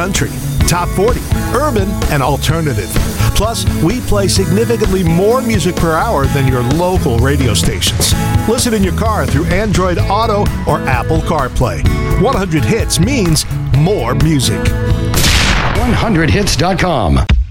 country, top 40, urban, and alternative. Plus, we play significantly more music per hour than your local radio stations. Listen in your car through Android Auto or Apple CarPlay. 100 Hits means more music. 100hits.com.